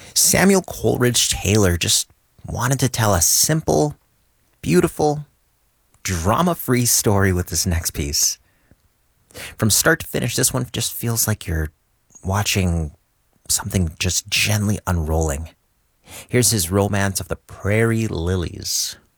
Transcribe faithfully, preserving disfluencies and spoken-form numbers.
Samuel Coleridge Taylor just wanted to tell a simple, beautiful, drama-free story with this next piece. From start to finish, this one just feels like you're watching something just gently unrolling. Here's his romance of the prairie lilies.